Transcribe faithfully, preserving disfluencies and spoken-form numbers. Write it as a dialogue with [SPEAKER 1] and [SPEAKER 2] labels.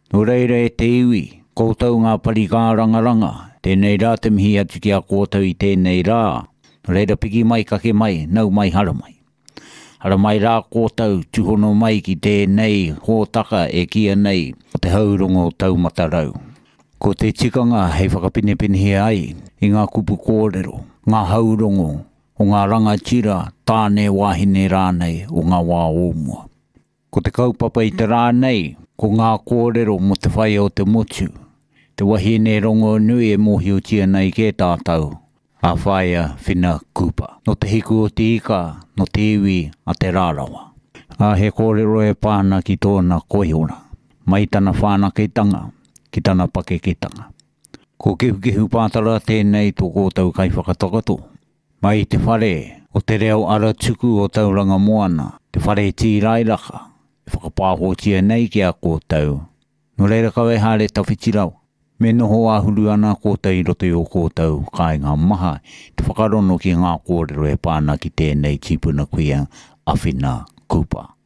[SPEAKER 1] No reira e te iwi, koutou ngā pari kā rangaranga, tēnei rā te mihi atu ki a koutou i tēnei rā. No reira piki mai kake mai, nau mai hara mai. Hara mai rā koutou tuhono mai ki tēnei hōtaka e kia nei o te haurongo tau matarau. Ko te tikanga hei whakapinepinhi ai i ngā kupu kōrero, ngā haurongo o ngā rangatira tāne wahine rānei o ngā wā ōmua. Ko te kaupapa i te rānei, ko ngā kōrero mo te whai o te motu, te wahine rongo nui e mohi o tia nei ke tātau, a whaia whina kupa. No te hiku o te ika, no te iwi a te rārawa. A he kōrero e pāna ki tōna koihona, mai tana whānaketanga, ki tana pakeketanga. Ko kehu-kehu pātara tēnei tō kōtau kai whakatakato. Mai te whare o te reo ara tuku o tauranga moana, te whare tīrairaka, e whakapāhotia nei ki a kōtau. No reira kau e hare tawhitirau, me noho ahuru ana kōtau i roto i o kōtau kai ngā maha, te whakarono ki ngā kōrero e pāna ki tēnei tipuna kuia a whina kupa.